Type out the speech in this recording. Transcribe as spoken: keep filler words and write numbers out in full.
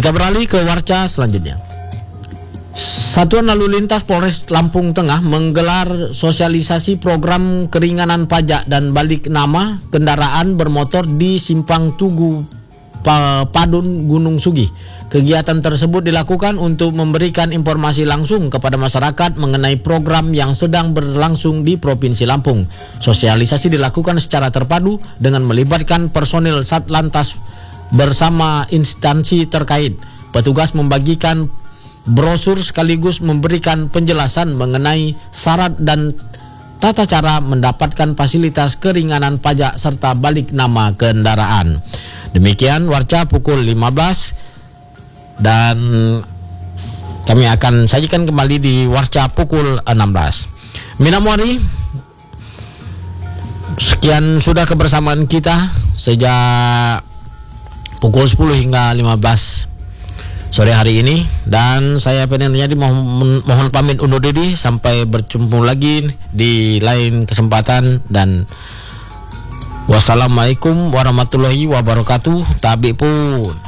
Kita beralih ke warca selanjutnya. Satuan Lalu Lintas Polres Lampung Tengah menggelar sosialisasi program keringanan pajak dan balik nama kendaraan bermotor di Simpang Tugu Padun Gunung Sugih. Kegiatan tersebut dilakukan untuk memberikan informasi langsung kepada masyarakat mengenai program yang sedang berlangsung di Provinsi Lampung. Sosialisasi dilakukan secara terpadu dengan melibatkan personil Satlantas bersama instansi terkait. Petugas membagikan brosur sekaligus memberikan penjelasan mengenai syarat dan tata cara mendapatkan fasilitas keringanan pajak serta balik nama kendaraan. Demikian warca pukul lima belas, dan kami akan sajikan kembali di warca pukul enam belas. Minamwari, sekian sudah kebersamaan kita sejak pukul sepuluh hingga lima belas sore hari ini, dan saya Pengen Riyadi mohon, mohon pamit undur diri sampai berjumpa lagi di lain kesempatan, dan wassalamualaikum warahmatullahi wabarakatuh. Tabi pun.